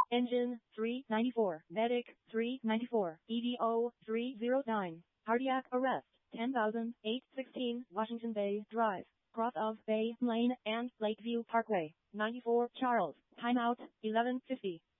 Engine 394. Medic 394. EDO 309. Cardiac arrest 10,816 Washington Bay Drive, cross of Bay Lane and Lakeview Parkway. 94 Charles. Timeout 11:50.